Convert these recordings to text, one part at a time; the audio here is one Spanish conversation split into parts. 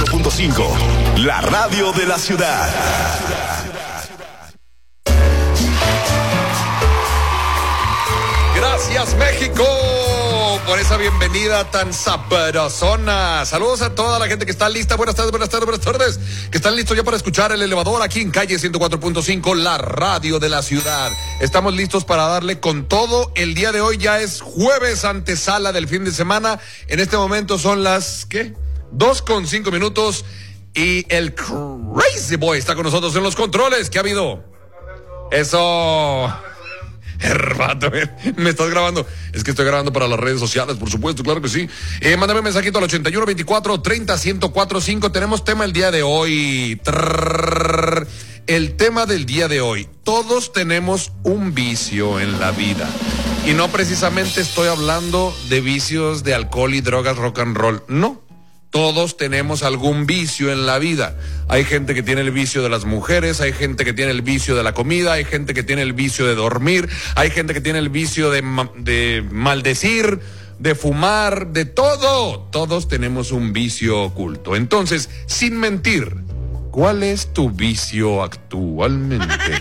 104.5, la radio de la ciudad. Gracias, México, por esa bienvenida tan sabrosona. Saludos a toda la gente que está lista. Buenas tardes, que están listos ya para escuchar El Elevador aquí en calle 104.5, la radio de la ciudad. Estamos listos para darle con todo. El día de hoy ya es jueves, antesala del fin de semana. En este momento son las, 2:05 y el Crazy Boy está con nosotros en los controles. ¿Qué ha habido? Eso... Hermano, me estás grabando. Es que estoy grabando para las redes sociales, por supuesto, claro que sí. Mándame un mensajito al 8124-30-1045. Tenemos tema el día de hoy. El tema del día de hoy. Todos tenemos un vicio en la vida. Y no precisamente estoy hablando de vicios de alcohol y drogas, rock and roll. No. Todos tenemos algún vicio en la vida. Hay gente que tiene el vicio de las mujeres, hay gente que tiene el vicio de la comida, hay gente que tiene el vicio de dormir, hay gente que tiene el vicio de maldecir, de fumar, de todo. Todos tenemos un vicio oculto. Entonces, sin mentir, ¿cuál es tu vicio actualmente?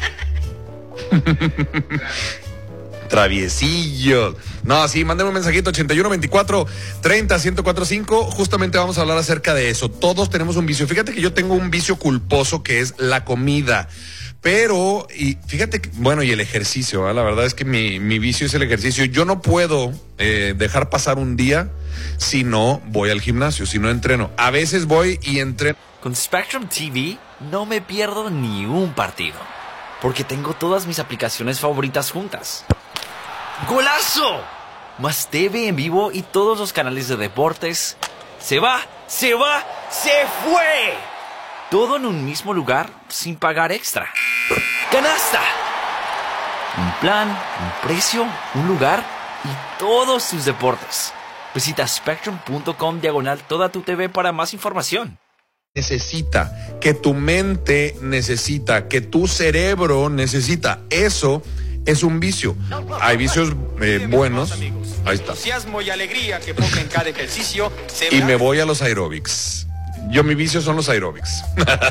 Traviesillos. No, sí, mándame un mensajito 8124-30-1045. Justamente vamos a hablar acerca de eso. Todos tenemos un vicio. Fíjate que yo tengo un vicio culposo que es la comida. Pero, y fíjate que, bueno, y el ejercicio, ¿eh? La verdad es que mi vicio es el ejercicio. Yo no puedo dejar pasar un día si no voy al gimnasio, si no entreno. A veces voy y entreno. Con Spectrum TV no me pierdo ni un partido, porque tengo todas mis aplicaciones favoritas juntas. ¡Golazo! Más TV en vivo y todos los canales de deportes. ¡Se va! ¡Se fue! Todo en un mismo lugar sin pagar extra. ¡Canasta! Un plan, un precio, un lugar y todos tus deportes. Visita spectrum.com/toda tu TV para más información. Necesita, que tu mente necesita, que tu cerebro necesita. Eso es un vicio. Hay vicios buenos. Ahí está. Entusiasmo y alegría que ponga en cada ejercicio. Y me voy a los aeróbics. Mi vicio son los aeróbics.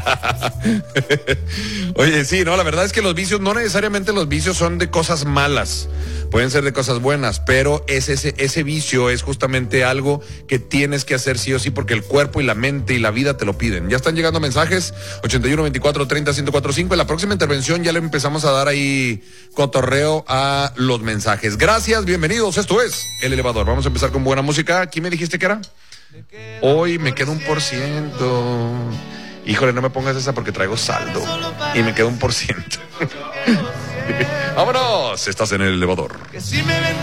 Oye, sí, no, la verdad es que los vicios, no necesariamente los vicios son de cosas malas. Pueden ser de cosas buenas, pero ese vicio es justamente algo que tienes que hacer sí o sí porque el cuerpo y la mente y la vida te lo piden. Ya están llegando mensajes, 8124-30-1045. En la próxima intervención ya le empezamos a dar ahí cotorreo a los mensajes. Gracias, bienvenidos, esto es El Elevador. Vamos a empezar con buena música. ¿Quién me dijiste que era? Hoy me queda 1%. Híjole, no me pongas esa porque traigo saldo y me queda 1%. Vámonos, estás en El Elevador.